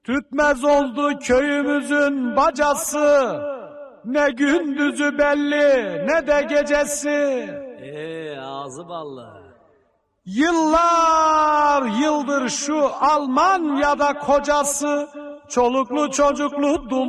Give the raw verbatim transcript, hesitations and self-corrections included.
Tütmez oldu köyümüzün bacası, ne gündüzü belli ne de gecesi. Eee ağzı ballı. Yıllar yıldır şu Almanya'da kocası, çoluklu çocuklu dul